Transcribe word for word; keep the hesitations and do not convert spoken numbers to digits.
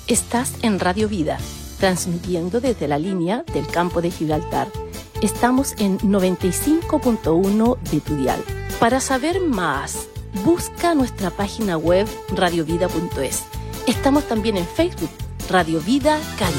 Estás en Radio Vida, transmitiendo desde la línea del campo de Gibraltar. Estamos en noventa y cinco punto uno de tu dial. Para saber más, busca nuestra página web radiovida punto es. Estamos también en Facebook, Radio Vida Cali.